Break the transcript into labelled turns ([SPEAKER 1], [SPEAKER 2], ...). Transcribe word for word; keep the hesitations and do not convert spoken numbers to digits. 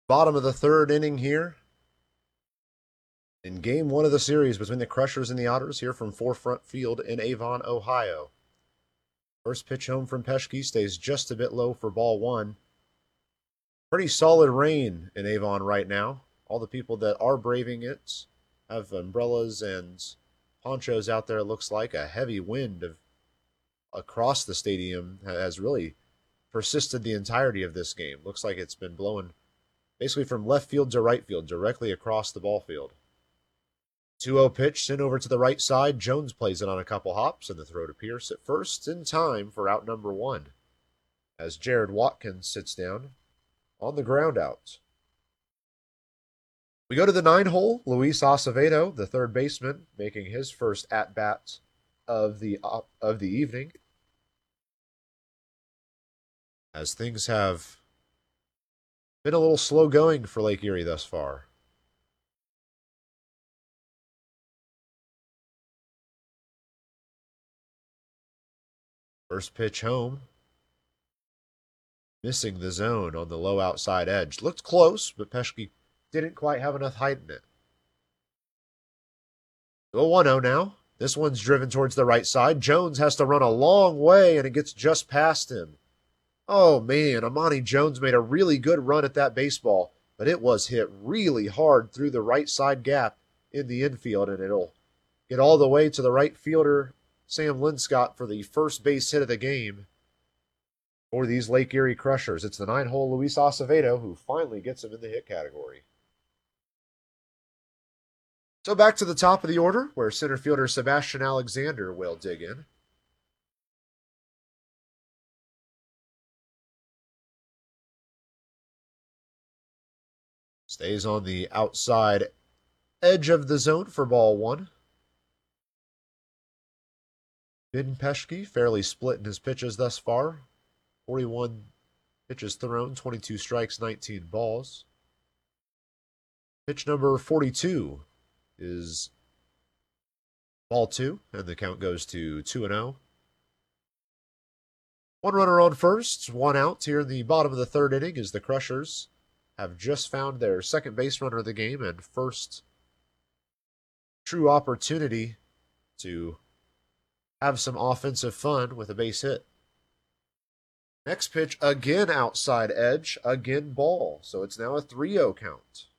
[SPEAKER 1] Bottom of the third inning here in game one of the series between the Crushers and the Otters here from Forefront Field in Avon, Ohio. First pitch home from Peschke stays just a bit low for ball one. Pretty solid rain in Avon right now. All the people that are braving it have umbrellas and ponchos out there. It looks like a heavy wind of, across the stadium has really persisted the entirety of this game. Looks like it's been blowing basically from left field to right field, directly across the ball field. two oh pitch sent over to the right side. Jones plays it on a couple hops, and the throw to Pierce at first in time for out number one, as Jared Watkins sits down on the ground out. We go to the nine hole. Luis Acevedo, the third baseman, making his first at-bat of the, uh, of the evening, as things have been a little slow going for Lake Erie thus far. First pitch home. Missing the zone on the low outside edge. Looked close, but Peschke didn't quite have enough height in it. The one oh now. This one's driven towards the right side. Jones has to run a long way, and it gets just past him. Oh, man, Amani Jones made a really good run at that baseball, but it was hit really hard through the right side gap in the infield, and it'll get all the way to the right fielder, Sam Linscott, for the first base hit of the game for these Lake Erie Crushers. It's the nine-hole Luis Acevedo who finally gets him in the hit category. So back to the top of the order, where center fielder Sebastian Alexander will dig in. Stays on the outside edge of the zone for ball one. Ben Peschke fairly split in his pitches thus far. forty-one pitches thrown, twenty-two strikes, nineteen balls. Pitch number forty-two is ball two, and the count goes to two and oh. One runner on first, one out here in the bottom of the third inning as the Crushers have just found their second base runner of the game and first true opportunity to have some offensive fun with a base hit. Next pitch, again outside edge, again ball. So it's now a three oh count.